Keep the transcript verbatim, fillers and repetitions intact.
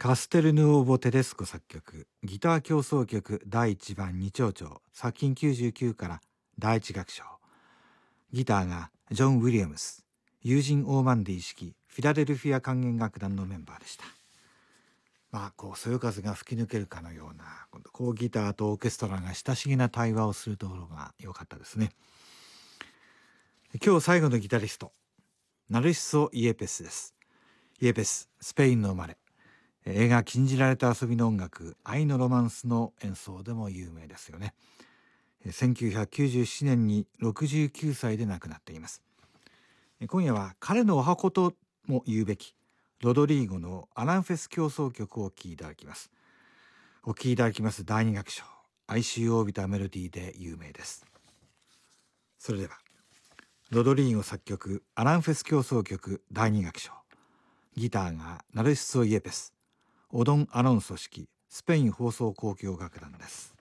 カステルヌオーボ・テデスコ作曲、ギター協奏曲だいいちばんに長調、作品きゅうじゅうきゅうからだいいち楽章。ギターがジョン・ウィリアムス、ユージン・オーマンディ指揮、フィラデルフィア管弦楽団のメンバーでした。まあこうそよ風が吹き抜けるかのような、こうギターとオーケストラが親しげな対話をするところが良かったですね。今日最後のギタリスト、ナルシソ・イエペスです。イエペス、スペインの生まれ。映画禁じられた遊びの音楽、愛のロマンスの演奏でも有名ですよね。せんきゅうひゃくきゅうじゅうななねんにろくじゅうきゅうさいで亡くなっています。今夜は彼のおはことも言うべきロドリーゴのアランフェス協奏曲をお聴きいただきます。お聴きいただきますだいに楽章、哀愁を帯びたメロディーで有名です。それではロドリーゴ作曲アランフェス協奏曲だいに楽章、ギターがナルシソ・イエペス、オドン・アロンソ指揮、スペイン放送交響楽団です。